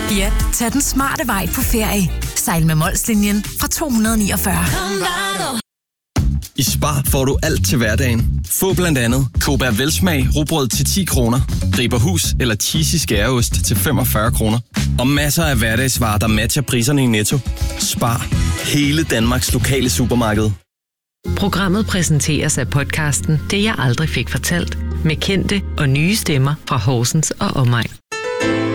Ja, tag den smarte vej på ferie. Sejl med Molslinjen fra 249. I Spar får du alt til hverdagen. Få blandt andet Cobra Velsmag rugbrød til 10 kroner, Riberhus eller cheesy skæreost til 45 kroner. Og masser af hverdagsvarer, der matcher priserne i Netto. Spar. Hele Danmarks lokale supermarked. Programmet præsenteres af podcasten Det jeg aldrig fik fortalt, med kendte og nye stemmer fra Horsens og omegn.